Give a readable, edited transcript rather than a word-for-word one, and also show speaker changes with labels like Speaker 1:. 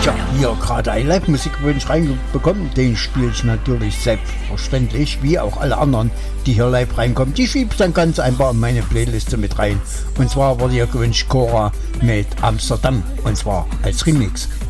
Speaker 1: Tja, hier gerade ein Live-Musikwunsch reinbekommen, den spiele ich natürlich selbstverständlich, wie auch alle anderen, die hier live reinkommen. Die schiebe ich dann ganz einfach in meine Playliste mit rein. Und zwar wurde hier gewünscht Cora mit Amsterdam, und zwar als Remix.